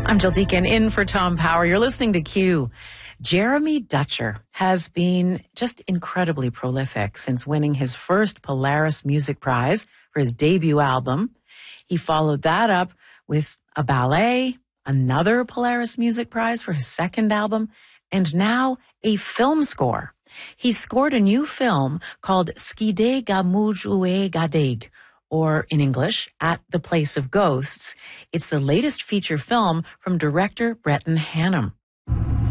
I'm Jill Deacon in for Tom Power. You're listening to Q. Jeremy Dutcher has been just incredibly prolific since winning his first Polaris Music Prize for his debut album. He followed that up with a ballet, another Polaris Music Prize for his second album, and now a film score. He scored a new film called Skide Gamuj Ue Gadeg, or in English, At the Place of Ghosts. It's the latest feature film from director Breton Hannum.